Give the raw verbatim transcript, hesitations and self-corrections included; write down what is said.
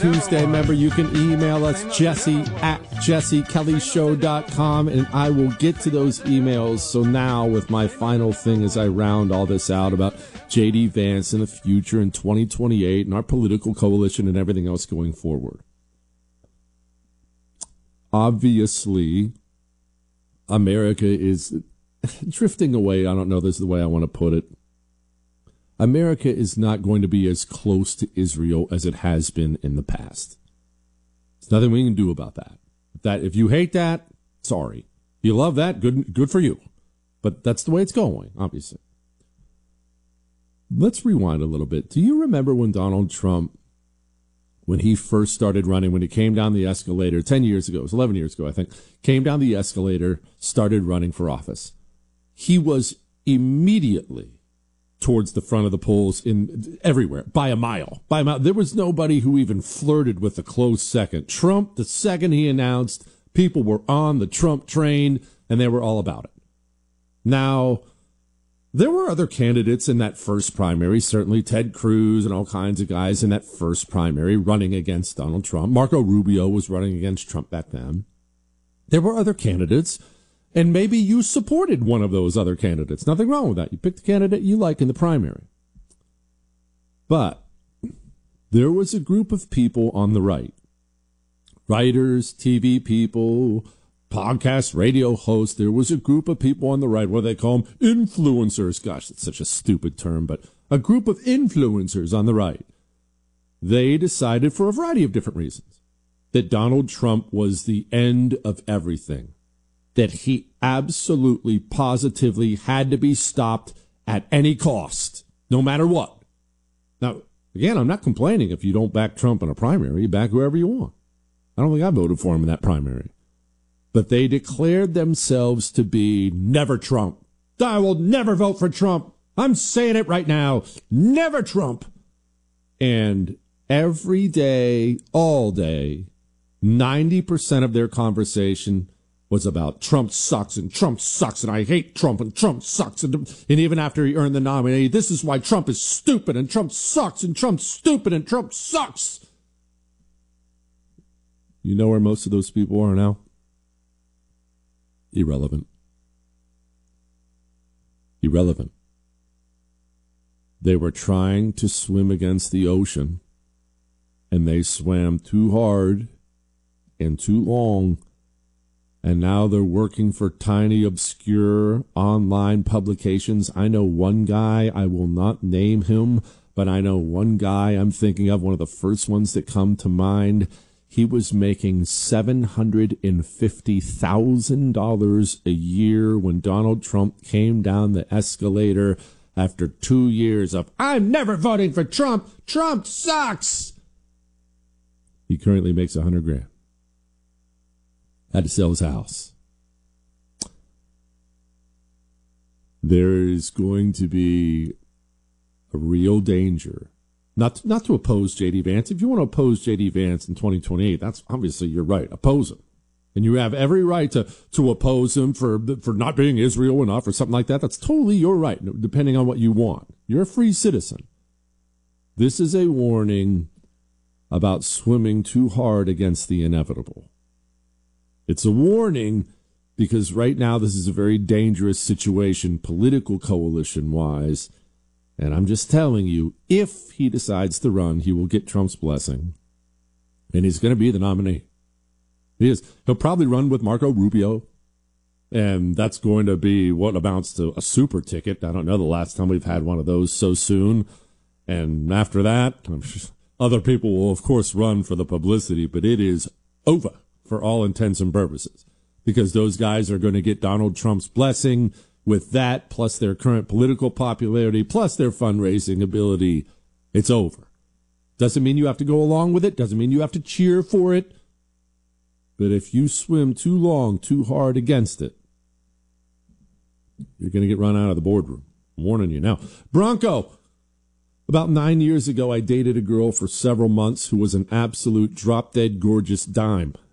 Tuesday. Remember, you can email us, Jesse at jesse kelly show dot com, and I will get to those emails. So now, with my final thing as I round all this out about J D. Vance and the future in twenty twenty-eight and our political coalition and everything else going forward. Obviously, America is drifting away. I don't know, this is the way I want to put it. America is not going to be as close to Israel as it has been in the past. There's nothing we can do about that. That if you hate that, sorry. If you love that, good good for you. But that's the way it's going, obviously. Let's rewind a little bit. Do you remember when Donald Trump, when he first started running, when he came down the escalator ten years ago, it was eleven years ago, I think, came down the escalator, started running for office. He was immediately towards the front of the polls in everywhere, by a mile, by a mile. There was nobody who even flirted with a close second. Trump, the second he announced, people were on the Trump train, and they were all about it. Now, there were other candidates in that first primary, certainly Ted Cruz and all kinds of guys in that first primary running against Donald Trump. Marco Rubio was running against Trump back then. There were other candidates. And maybe you supported one of those other candidates. Nothing wrong with that. You picked the candidate you like in the primary. But there was a group of people on the right, writers, T V people, podcast, radio hosts. There was a group of people on the right, what do they call them? Influencers. Gosh, that's such a stupid term, but a group of influencers on the right. They decided, for a variety of different reasons, that Donald Trump was the end of everything. That he absolutely, positively had to be stopped at any cost, no matter what. Now, again, I'm not complaining if you don't back Trump in a primary. You back whoever you want. I don't think I voted for him in that primary. But they declared themselves to be never Trump. I will never vote for Trump. I'm saying it right now. Never Trump. And every day, all day, ninety percent of their conversation was about Trump sucks and Trump sucks and I hate Trump and Trump sucks. And, and even after he earned the nominee, this is why Trump is stupid and Trump sucks and Trump's stupid and Trump sucks. You know where most of those people are now? Irrelevant. Irrelevant. They were trying to swim against the ocean, and they swam too hard and too long. And now they're working for tiny, obscure online publications. I know one guy, I will not name him, but I know one guy I'm thinking of, one of the first ones that come to mind. He was making seven hundred fifty thousand dollars a year when Donald Trump came down the escalator after two years of, I'm never voting for Trump. Trump sucks. He currently makes one hundred grand. Had to sell his house. There is going to be a real danger. Not, not to oppose J D. Vance. If you want to oppose J D. Vance in twenty twenty-eight, that's obviously you're right. Oppose him. And you have every right to, to oppose him for, for not being Israel enough or something like that. That's totally your right, depending on what you want. You're a free citizen. This is a warning about swimming too hard against the inevitable. It's a warning because right now this is a very dangerous situation, political coalition-wise. And I'm just telling you, if he decides to run, he will get Trump's blessing. And he's going to be the nominee. He is. He'll probably run with Marco Rubio. And that's going to be what amounts to a super ticket. I don't know the last time we've had one of those so soon. And after that, I'm sure other people will, of course, run for the publicity. But it is over for all intents and purposes, because those guys are going to get Donald Trump's blessing with that, plus their current political popularity, plus their fundraising ability. It's over. Doesn't mean you have to go along with it. Doesn't mean you have to cheer for it. But if you swim too long, too hard against it, you're going to get run out of the boardroom. I'm warning you now. Bronco. About nine years ago, I dated a girl for several months who was an absolute drop-dead gorgeous dime.